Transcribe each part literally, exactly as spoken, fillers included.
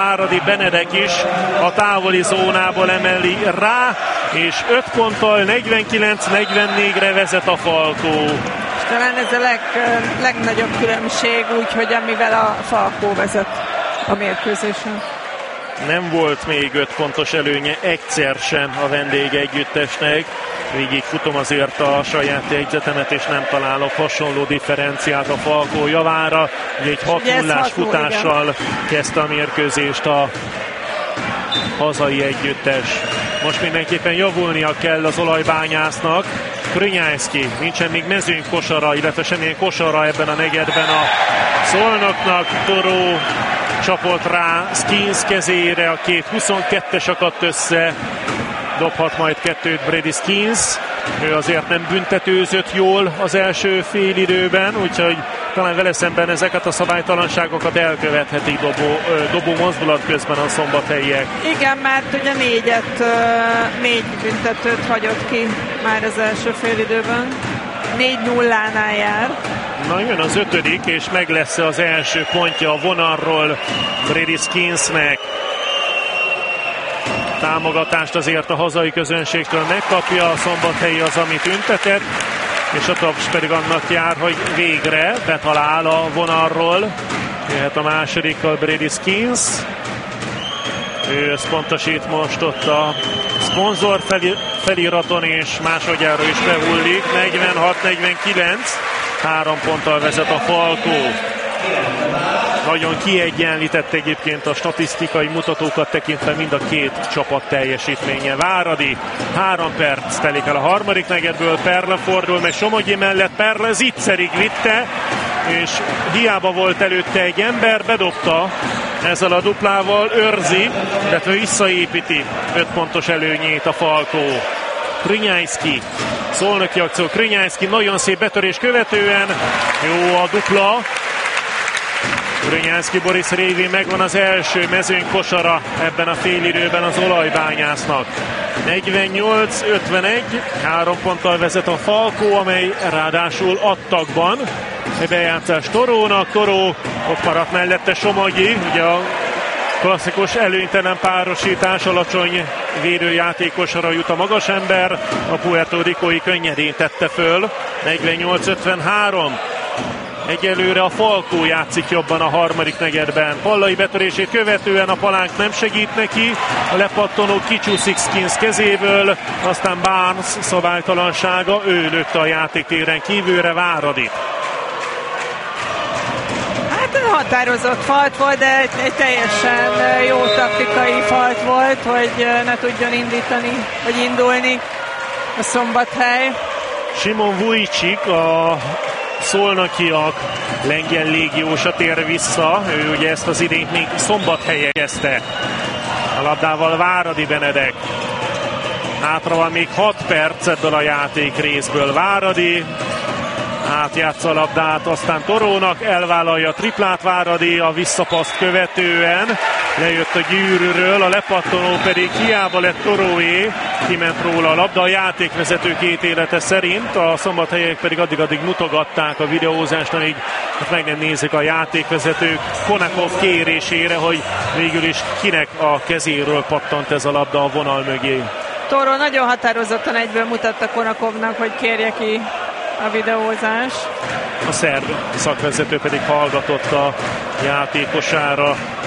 Váradi Benedek is a távoli zónából emeli rá, és öt ponttal negyvenkilenc negyvennégyre vezet a Falkó. És talán ez a leg, legnagyobb különbség, úgyhogy amivel a Falkó vezet a mérkőzésen. Nem volt még öt pontos előnye egyszer sem a vendég együttesnek. Végig futom azért a saját jegyzetemet, és nem találok hasonló differenciát a Falkó javára. Ugye egy hat nullás futással igen. kezdte a mérkőzést a hazai együttes. Most mindenképpen javulnia kell az olajbányásznak. Krönyászki, nincsen még mezőny kosara, illetve semmilyen kosara ebben a negyedben a Szolnoknak. Toró csapott rá Skins kezére, a két huszonkettes akadt össze. Dobhat majd kettőt Brady Skins. Ő azért nem büntetőzött jól az első fél időben, úgyhogy talán vele szemben ezeket a szabálytalanságokat elkövethetik dobó, dobó mozdulat közben a szombathelyiek. Igen, mert ugye négyet, négy büntetőt hagyott ki már az első fél időben. négy nullánál jár. Na jön az ötödik, és meg lesz az első pontja a vonalról Brady Skinsnek. Támogatást azért a hazai közönségtől megkapja, a szombathelyi az, amit üntetett, és a taps pedig annak jár, hogy végre betalál a vonalról. Jöhet a másodikkal Brady Skins. Ő összpontosít most ott a szponzor feliraton, és másodjára is behullik. negyvenhat negyvenkilenc, három ponttal vezet a Falkó. Nagyon kiegyenlített egyébként a statisztikai mutatókat tekintve mind a két csapat teljesítménye. Váradi, három perc telik el a harmadik negyedből, Perle fordul meg Somogyi mellett, Perle zicserig vitte, és hiába volt előtte egy ember, bedobta ezzel a duplával, őrzi, illetve visszaépíti öt pontos előnyét a Falkó. Krönyászki, szolnoki akció, Krönyászki nagyon szép betörés követően, jó a dupla. Krönyászki Boris révén megvan az első mezőny kosara ebben a félidőben az olajbányásznak. negyvennyolc ötvenegy, három ponttal vezet a Falkó, amely ráadásul adtakban. Egy bejátszás Torónak, Toró, ott maradt mellette Somogyi, ugye a klasszikus előnytelen párosítás, alacsony védőjátékosra jut a magas ember, a Puerto Ricói könnyedén tette föl. negyvennyolc ötvenhárom. Egyelőre a Falkó játszik jobban a harmadik negyedben. Pallai betörését követően a palánk nem segít neki. A lepattanó kicsúszik Skins kezéből, aztán Barnes szabálytalansága, ő lőtte a játéktéren kívülre Váradit. Hát határozott falt volt, de egy, egy teljesen jó taktikai falt volt, hogy ne tudjon indítani, vagy indulni a Szombathely. Simon Vujicic, a szolnokiak lengyel légiósa tér vissza, ő ugye ezt az idényt még Szombathelyen kezdte. A labdával Váradi Benedek. Hátra van még hat perc ebből a játék részből. Váradi átjátsza a labdát, aztán Torónak, elvállalja a triplát Váradi a visszapaszt követően. Lejött a gyűrűről, a lepattanó pedig hiába lett Toróé, kiment róla a labda, a játékvezetők ítélete szerint, a szombathelyek pedig addig-addig mutogatták a videózást, amíg meg nem nézik a játékvezetők Konakov kérésére, hogy végül is kinek a kezéről pattant ez a labda a vonal mögé. Toró nagyon határozottan egyből mutatta Konakovnak, hogy kérje ki a videózás. A szerb szakvezető pedig hallgatott a játékosára.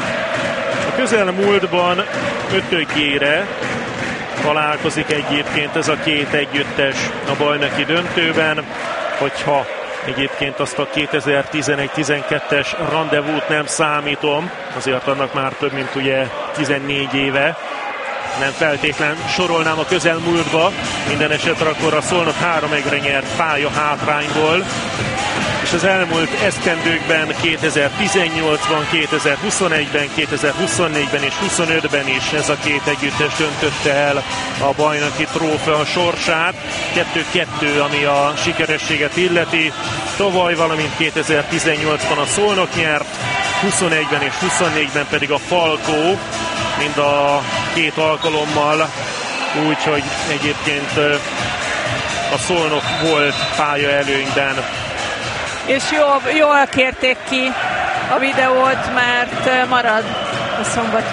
A közelmúltban ötödjére találkozik egyébként ez a két együttes a bajnoki döntőben, hogyha egyébként azt a kétezer-tizenegy tizenkettes randevút nem számítom, azért annak már több mint ugye tizennégy éve. Nem feltétlen sorolnám a közelmúltba, minden esetre akkor a Szolnok három egyre nyert pálya hátrányból, és az elmúlt esztendőkben kétezer-tizennyolcban, kétezer-huszonegyben, kétezer-huszonnégyben és huszonötben is ez a két együttes döntötte el a bajnoki trófea sorsát. kettő-kettő, ami a sikerességet illeti. Tavaly, valamint kétezer-tizennyolcban a Szolnok nyert, huszonegyben és huszonnégyben pedig a Falkó, mind a két alkalommal, úgyhogy egyébként a Szolnok volt pálya előnyben. És jól, jól kérték ki a videót, mert marad a Szombathely